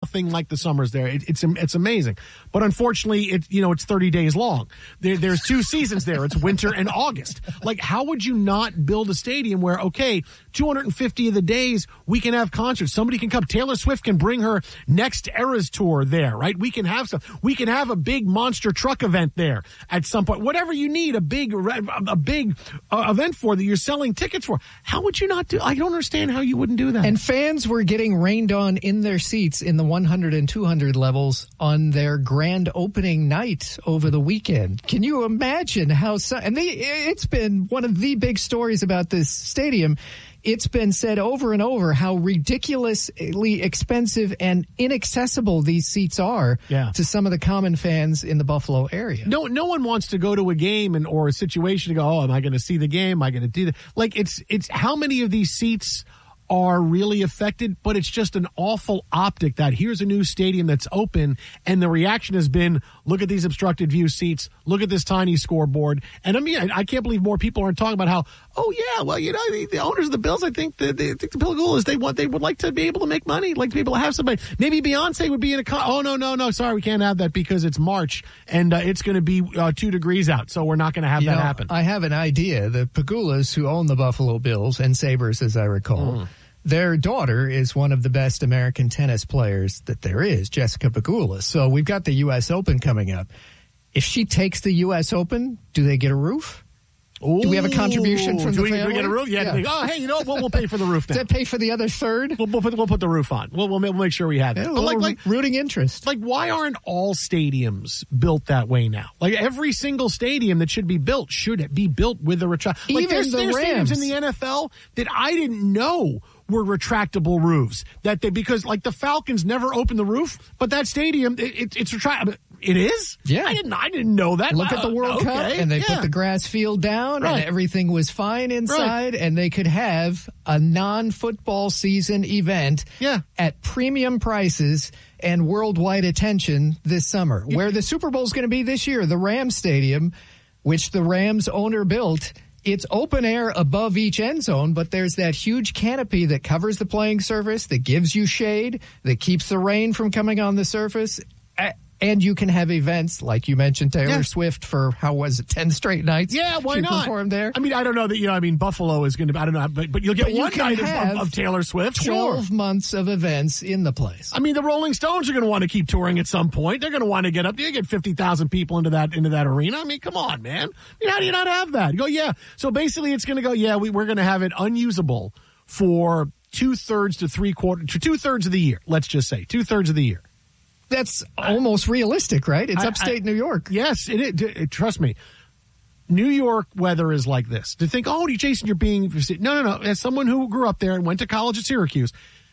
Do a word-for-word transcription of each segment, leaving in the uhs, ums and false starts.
nothing like the summers there. It, it's it's amazing. But unfortunately, it you know it's thirty days long. There, there's two seasons there. It's winter and August. Like, how would you not build a stadium where, okay, two hundred fifty of the days we can have concerts. Somebody can come. Taylor Swift can bring her Next Eras tour there, right? We can have some. We can have a big monster truck event there at some point. Whatever you need, a big a big uh, event for that you're selling tickets for. How would you not do? I don't understand how you wouldn't do that. And fans were getting rained on in their seats in the one hundred and two hundred levels on their grand opening night over the weekend. Can you imagine how? So, and they, it's been one of the big stories about this stadium. It's been said over and over how ridiculously expensive and inaccessible these seats are yeah. to some of the common fans in the Buffalo area. No, no one wants to go to a game and or a situation to go, oh, am I going to see the game? Am I going to do that? Like, it's it's how many of these seats are really affected, but it's just an awful optic that here's a new stadium that's open, and the reaction has been, look at these obstructed view seats, look at this tiny scoreboard. And I mean, I, I can't believe more people aren't talking about how, oh yeah, well, you know, the, the owners of the Bills, I think the, the, the Pagula's, they want, they would like to be able to make money, like to be able to have somebody. Maybe Beyonce would be in a, con- oh no, no, no, sorry, we can't have that because it's March and uh, it's going to be uh, two degrees out, so we're not going to have you that know, happen. I have an idea. The Pagulas, who own the Buffalo Bills and Sabres, as I recall, mm. their daughter is one of the best American tennis players that there is, Jessica Pegula. So we've got the U S Open coming up. If she takes the U S Open, do they get a roof? Ooh, do we have a contribution from do the we, family? Do we get a roof? Yeah. yeah. They, oh, hey, you know what? We'll, we'll pay for the roof now. Does that pay for the other third? We'll, we'll, put, we'll put the roof on. We'll, we'll, we'll make sure we have it. Yeah, but like, like rooting interest. Like, why aren't all stadiums built that way now? Like, every single stadium that should be built should it be built with a retract. Like, Even there's, the there's Rams stadiums in the N F L that I didn't know were retractable roofs. That they because like the Falcons never opened the roof, but that stadium it, it, it's retractable. It is? Yeah. I didn't I didn't know that. Look wow. at the World okay. Cup, and they yeah. put the grass field down, right. and everything was fine inside, right. and they could have a non-football season event yeah. at premium prices and worldwide attention this summer. Yeah. Where the Super Bowl is going to be this year, the Rams Stadium, which the Rams owner built, it's open air above each end zone, but there's that huge canopy that covers the playing surface, that gives you shade, that keeps the rain from coming on the surface. And you can have events, like you mentioned, Taylor yeah. Swift for, how was it, ten straight nights? Yeah, why she not? Performed there. I mean, I don't know that, you know, I mean, Buffalo is going to, I don't know, but, but you'll get but you one night of, of, of Taylor Swift. twelve sure. months of events in the place. I mean, the Rolling Stones are going to want to keep touring at some point. They're going to want to get up. You get fifty thousand people into that into that arena. I mean, come on, man. I mean, how do you not have that? You go, yeah. So basically it's going to go, yeah, we, we're going to have it unusable for two-thirds to three-quarters, to two-thirds of the year, let's just say. Two-thirds of the year. That's almost realistic, right? It's I, upstate I, New York. Yes, it is. It, trust me. New York weather is like this. To think, oh, Jason, you're being... No, no, no. As someone who grew up there and went to college at Syracuse,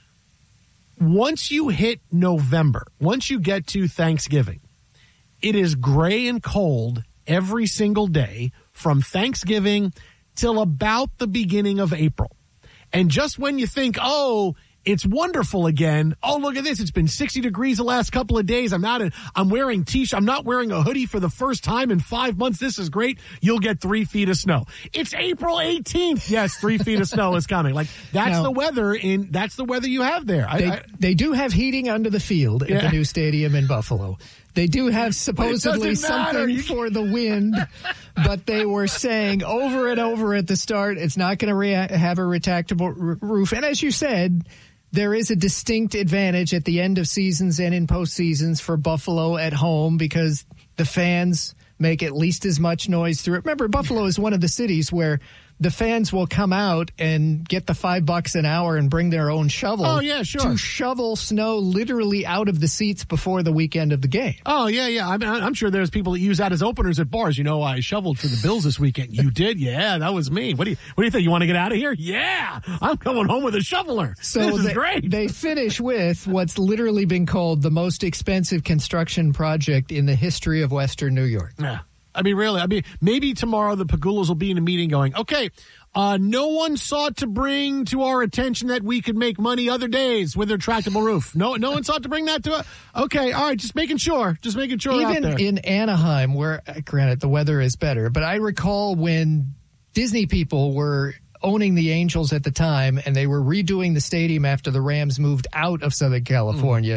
once you hit November, once you get to Thanksgiving, it is gray and cold every single day from Thanksgiving till about the beginning of April. And just when you think, oh... it's wonderful again. Oh, look at this. It's been sixty degrees the last couple of days. I'm not, in, I'm wearing t-shirt. I'm not wearing a hoodie for the first time in five months. This is great. You'll get three feet of snow. It's April eighteenth. Yes, three feet of snow is coming. Like, that's now, the weather in, that's the weather you have there. They, I, I, they do have heating under the field at yeah. the new stadium in Buffalo. They do have supposedly something for the wind, but they were saying over and over at the start, it's not going to rea- have a retractable r- roof. And as you said, there is a distinct advantage at the end of seasons and in postseasons for Buffalo at home because the fans make at least as much noise through it. Remember, Buffalo is one of the cities where the fans will come out and get the five bucks an hour and bring their own shovel. Oh, yeah, sure. To shovel snow literally out of the seats before the weekend of the game. Oh, yeah, yeah. I mean, I'm sure there's people that use that as openers at bars. You know, I shoveled for the Bills this weekend. You did? Yeah, that was me. What do you What do you think? You want to get out of here? Yeah, I'm going home with a shoveler. So this is they, great. They finish with what's literally been called the most expensive construction project in the history of Western New York. Yeah. I mean, really, I mean, maybe tomorrow the Pagulas will be in a meeting going, okay, uh, no one sought to bring to our attention that we could make money other days with a retractable roof. No, no one sought to bring that to us. Okay, all right, just making sure, just making sure. Even out there. in Anaheim, where, granted, the weather is better, but I recall when Disney people were owning the Angels at the time and they were redoing the stadium after the Rams moved out of Southern California. Mm.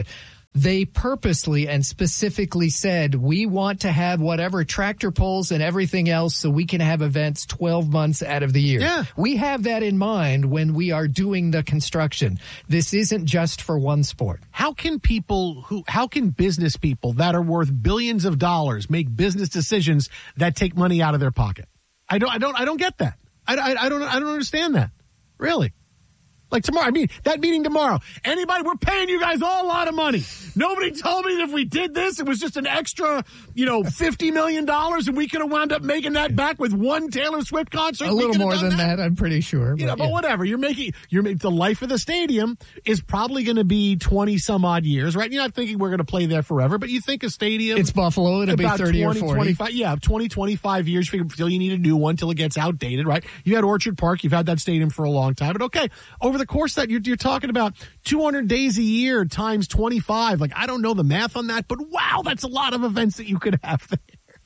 They purposely and specifically said, we want to have whatever tractor pulls and everything else so we can have events twelve months out of the year. Yeah. We have that in mind when we are doing the construction. This isn't just for one sport. How can people who, how can business people that are worth billions of dollars make business decisions that take money out of their pocket? I don't, I don't, I don't get that. I, I, I don't, I don't understand that. Really. Like tomorrow, I mean, that meeting tomorrow. Anybody, we're paying you guys all a lot of money. Nobody told me that if we did this, it was just an extra, you know, fifty million dollars and we could have wound up making that back with one Taylor Swift concert. A little more than that. that, I'm pretty sure. You know, but yeah. whatever. You're making, you're making, the life of the stadium is probably going to be twenty some odd years, right? You're not thinking we're going to play there forever, but you think a stadium. It's Buffalo. It'll be thirty twenty, or forty. twenty-five, yeah, twenty, twenty-five years. You figure still you need a new one till it gets outdated, right? You had Orchard Park. You've had that stadium for a long time, but okay. Over the course that you're, you're talking about two hundred days a year times twenty-five. Like, I don't know the math on that, but wow, that's a lot of events that you could have there.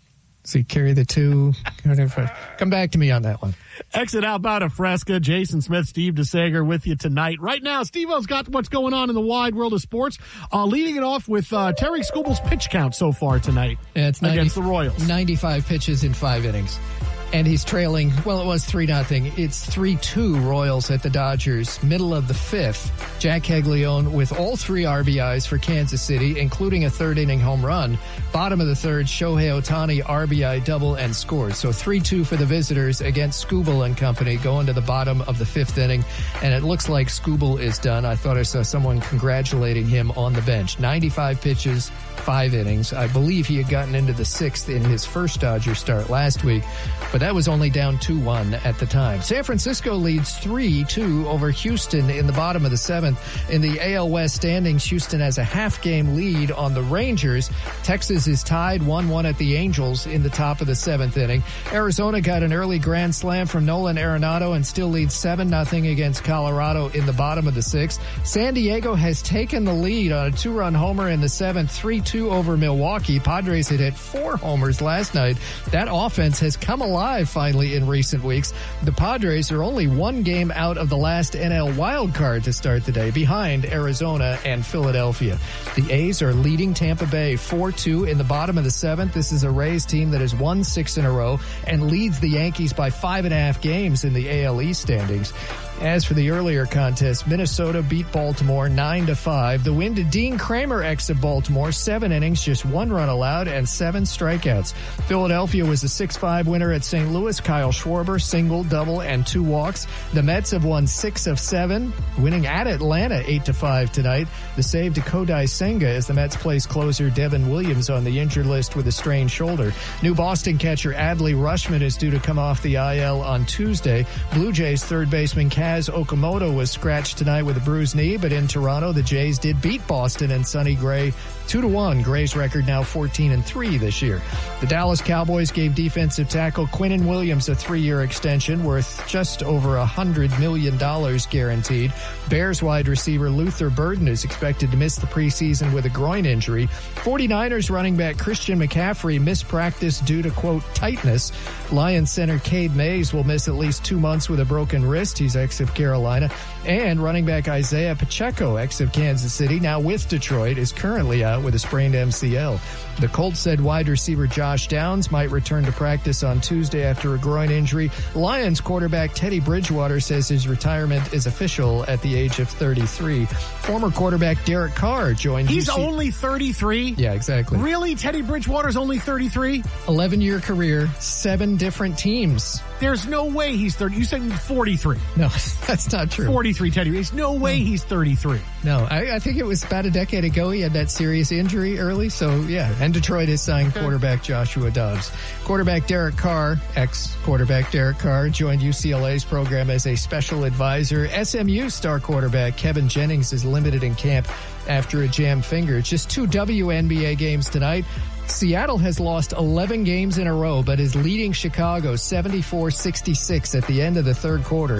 So you carry the two. Come back to me on that one. Exit outbound of Fresca. Jason Smith, Steve DeSager with you tonight. Right now, Steve-O's got what's going on in the wide world of sports. Uh, leading it off with uh, Terry Skubal's pitch count so far tonight yeah, it's ninety, against the Royals. ninety-five pitches in five innings. And he's trailing, well, it was three nothing. It's three two Royals at the Dodgers, middle of the fifth. Jack Caglione with all three R B Is for Kansas City, including a third-inning home run. Bottom of the third, Shohei Ohtani, R B I double and scored. So three two for the visitors against Skubal and company going to the bottom of the fifth inning. And it looks like Skubal is done. I thought I saw someone congratulating him on the bench. ninety-five pitches, five innings. I believe he had gotten into the sixth in his first Dodger start last week, but that was only down two one at the time. San Francisco leads three two over Houston in the bottom of the seventh. In the A L West standings, Houston has a half-game lead on the Rangers. Texas is tied one one at the Angels in the top of the seventh inning. Arizona got an early grand slam from Nolan Arenado and still leads seven nothing against Colorado in the bottom of the sixth. San Diego has taken the lead on a two-run homer in the seventh, three two over Milwaukee. Padres had hit four homers last night. That offense has come alive finally in recent weeks. The Padres are only one game out of the last N L wild card to start the day, behind Arizona and Philadelphia. The A's are leading Tampa Bay four two in the bottom of the seventh. This is a Rays team that has won six in a row and leads the Yankees by five and a half games in the A L East standings. As for the earlier contest, Minnesota beat Baltimore nine to five. The win to Dean Kramer ex of Baltimore, seven innings, just one run allowed, and seven strikeouts. Philadelphia was a six five winner at Saint Louis. Kyle Schwarber, single, double, and two walks. The Mets have won six of seven, winning at Atlanta eight to five tonight. The save to Kodai Senga as the Mets place closer Devin Williams on the injured list with a strained shoulder. New Boston catcher Adley Rutschman is due to come off the I L on Tuesday. Blue Jays third baseman Kaz Okamoto was scratched tonight with a bruised knee, but in Toronto, the Jays did beat Boston and Sonny Gray two to one. Gray's record now fourteen and three this year. The Dallas Cowboys gave defensive tackle Quinnen Williams a three-year extension worth just over one hundred million dollars guaranteed. Bears wide receiver Luther Burden is expected to miss the preseason with a groin injury. forty-niners running back Christian McCaffrey missed practice due to, quote, tightness. Lions center Cade Mays will miss at least two months with a broken wrist. He's ex of Carolina. And running back Isaiah Pacheco, ex of Kansas City, now with Detroit, is currently out with a sprained M C L. The Colts said wide receiver Josh Downs might return to practice on Tuesday after a groin injury. Lions quarterback Teddy Bridgewater says his retirement is official at the age of thirty-three. Former quarterback Derek Carr joined He's U C- only thirty-three? Yeah, exactly. Really? Teddy Bridgewater's only thirty-three? eleven-year career, seven different teams. There's no way he's thirty. You said forty-three. No, that's not true. forty-three, Teddy. There's no way no. he's thirty-three. No, I, I think it was about a decade ago he had that serious injury early. So, yeah. And Detroit has signed okay. quarterback Joshua Dobbs. Quarterback Derek Carr, ex-quarterback Derek Carr, joined U C L A's program as a special advisor. S M U star quarterback Kevin Jennings is limited in camp after a jammed finger. Just two W N B A games tonight. Seattle has lost eleven games in a row, but is leading Chicago seventy-four sixty-six at the end of the third quarter.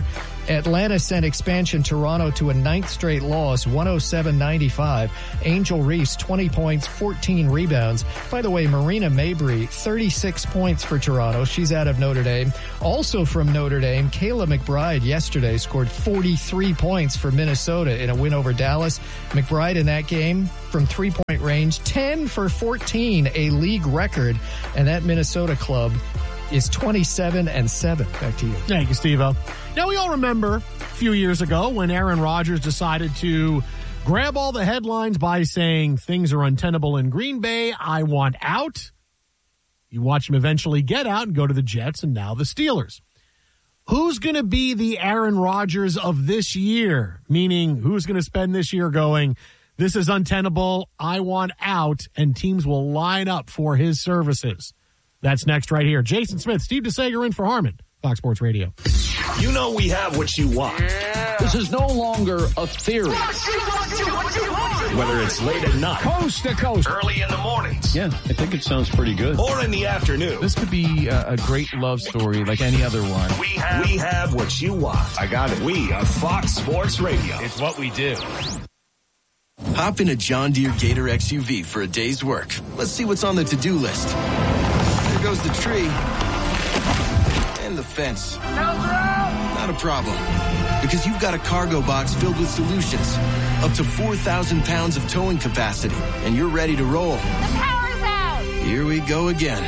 Atlanta sent expansion Toronto to a ninth straight loss, one oh seven ninety-five. Angel Reese, twenty points, fourteen rebounds. By the way, Marina Mabry, thirty-six points for Toronto. She's out of Notre Dame. Also from Notre Dame, Kayla McBride yesterday scored forty-three points for Minnesota in a win over Dallas. McBride in that game from three-point range, ten for fourteen, a league record. And that Minnesota club is twenty-seven and seven. Back to you. Thank you, Steve-O. Now, we all remember a few years ago when Aaron Rodgers decided to grab all the headlines by saying things are untenable in Green Bay. I want out. You watch him eventually get out and go to the Jets and now the Steelers. Who's going to be the Aaron Rodgers of this year? Meaning, who's going to spend this year going, this is untenable, I want out, and teams will line up for his services? That's next right here. Jason Smith, Steve DeSager in for Harmon, Fox Sports Radio. You know we have what you want. Yeah. This is no longer a theory. Whether it's late at night, coast to coast, early in the mornings. Yeah, I think it sounds pretty good. Or in the afternoon. This could be a, a great love story like any other one. We have, we have what you want. I got it. We are Fox Sports Radio. It's what we do. Hop in a John Deere Gator X U V for a day's work. Let's see what's on the to-do list. There goes the tree. And the fence. Not a problem. Because you've got a cargo box filled with solutions. Up to four thousand pounds of towing capacity. And you're ready to roll. The power's out! Here we go again.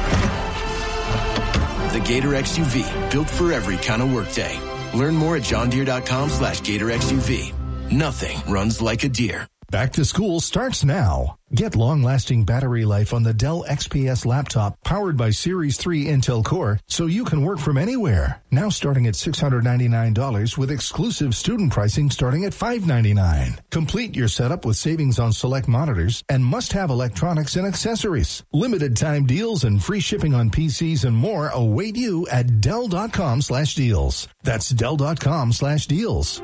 The Gator X U V. Built for every kind of workday. Learn more at johndeere.com slash Gator X U V. Nothing runs like a deer. Back to school starts now. Get long-lasting battery life on the Dell X P S laptop powered by Series three Intel Core so you can work from anywhere. Now starting at six hundred ninety-nine dollars with exclusive student pricing starting at five hundred ninety-nine dollars. Complete your setup with savings on select monitors and must-have electronics and accessories. Limited time deals and free shipping on P Cs and more await you at Dell.com slash deals. That's Dell.com slash deals.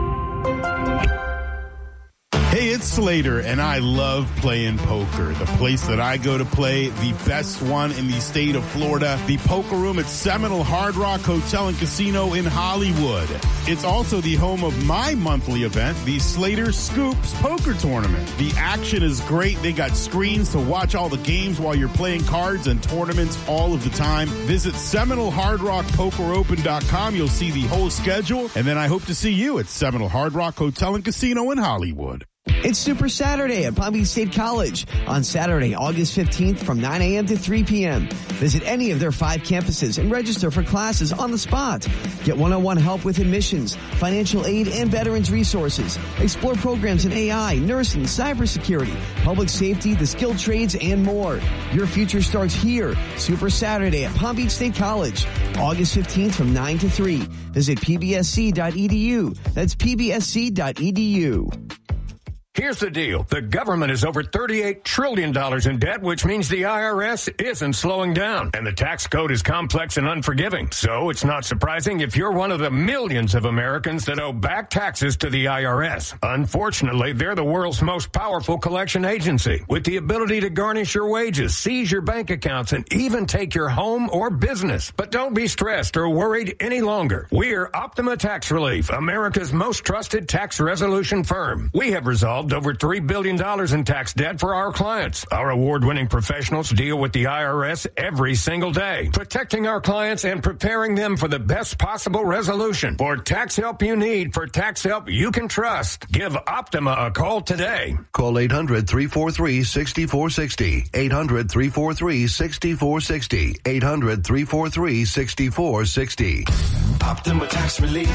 Hey, it's Slater, and I love playing poker. The place that I go to play, the best one in the state of Florida, the Poker Room at Seminole Hard Rock Hotel and Casino in Hollywood. It's also the home of my monthly event, the Slater Scoops Poker Tournament. The action is great. They got screens to watch all the games while you're playing cards and tournaments all of the time. Visit Seminole Hard Rock Poker Open dot com. You'll see the whole schedule, and then I hope to see you at Seminole Hard Rock Hotel and Casino in Hollywood. It's Super Saturday at Palm Beach State College on Saturday, August fifteenth from nine a.m. to three p.m. Visit any of their five campuses and register for classes on the spot. Get one-on-one help with admissions, financial aid, and veterans resources. Explore programs in A I, nursing, cybersecurity, public safety, the skilled trades, and more. Your future starts here. Super Saturday at Palm Beach State College, August fifteenth from nine to three. Visit p b s c dot e d u. That's p b s c dot e d u. Here's the deal. The government is over thirty-eight trillion dollars in debt, which means the I R S isn't slowing down. And the tax code is complex and unforgiving. So it's not surprising if you're one of the millions of Americans that owe back taxes to the I R S. Unfortunately, they're the world's most powerful collection agency with the ability to garnish your wages, seize your bank accounts, and even take your home or business. But don't be stressed or worried any longer. We're Optima Tax Relief, America's most trusted tax resolution firm. We have resolved over three billion dollars in tax debt for our clients. Our award-winning professionals deal with the I R S every single day, protecting our clients and preparing them for the best possible resolution. For tax help you need, for tax help you can trust, give Optima a call today. Call eight hundred, three four three, six four six zero, eight hundred, three four three, six four six zero, eight hundred, three four three, six four six zero. Optima Tax Relief.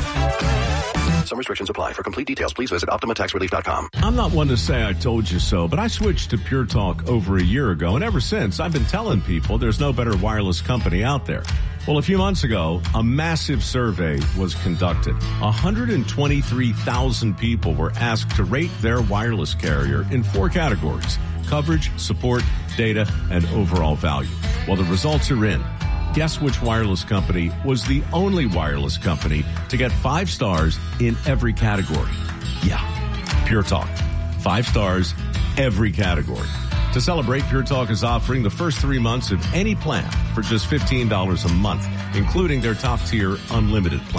Some restrictions apply. For complete details, please visit optima tax relief dot com. I'm not one to say I told you so, but I switched to Pure Talk over a year ago, and ever since, I've been telling people there's no better wireless company out there. Well, a few months ago, a massive survey was conducted. one hundred twenty-three thousand people were asked to rate their wireless carrier in four categories: coverage, support, data, and overall value. Well, the results are in. Guess which wireless company was the only wireless company to get five stars in every category? Yeah, Pure Talk. Five stars, every category. To celebrate, Pure Talk is offering the first three months of any plan for just fifteen dollars a month, including their top-tier unlimited plan.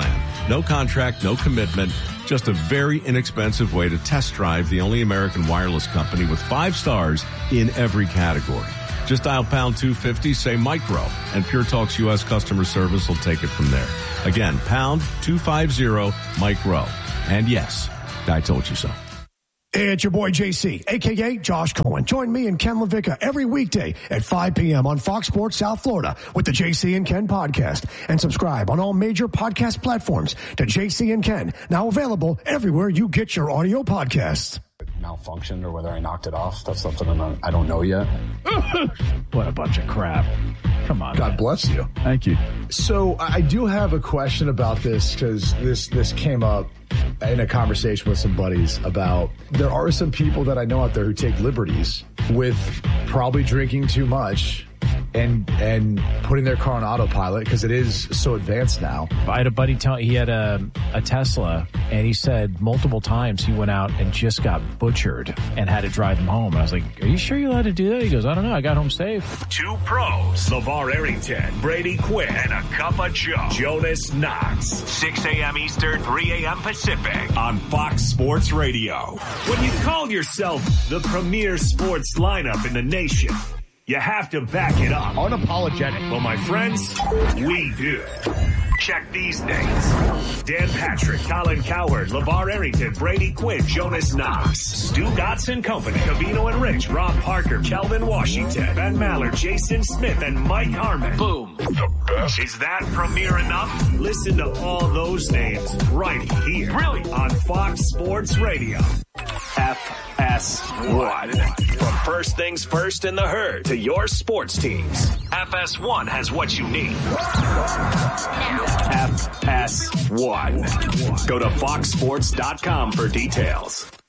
No contract, no commitment, just a very inexpensive way to test drive the only American wireless company with five stars in every category. Just dial pound two fifty, say micro, and Pure Talk's U S customer service will take it from there. Again, pound two fifty, micro. And yes, I told you so. It's your boy J C, a k a. Josh Cohen. Join me and Ken LaVicka every weekday at five p.m. on Fox Sports South Florida with the J C and Ken podcast. And subscribe on all major podcast platforms to J C and Ken, now available everywhere you get your audio podcasts. Malfunctioned or whether I knocked it off. That's something I'm not, I don't know yet. What a bunch of crap. Come on. God man. bless you. Thank you. So I do have a question about this because this, this came up in a conversation with some buddies about there are some people that I know out there who take liberties with probably drinking too much and and putting their car on autopilot because it is so advanced now. I had a buddy tell he had a, a Tesla, and he said multiple times he went out and just got butchered and had to drive him home. And I was like, are you sure you're allowed to do that? He goes, I don't know. I got home safe. Two pros, LeVar Arrington, Brady Quinn, and a cup of Joe, Jonas Knox. six a.m. Eastern, three a.m. Pacific on Fox Sports Radio. When you call yourself the premier sports lineup in the nation, you have to back it up. Unapologetic. Well, my friends, we do. Check these names. Dan Patrick, Colin Cowherd, LeVar Arrington, Brady Quinn, Jonas Knox, Stu Gotts and Company, Cavino and Rich, Rob Parker, Kelvin Washington, Ben Maller, Jason Smith, and Mike Harmon. Boom. The best. Is that premier enough? Listen to all those names right here. Really? On Fox Sports Radio. F S one. From first things first in the herd to your sports teams, F S one has what you need. F S one. Go to fox sports dot com for details.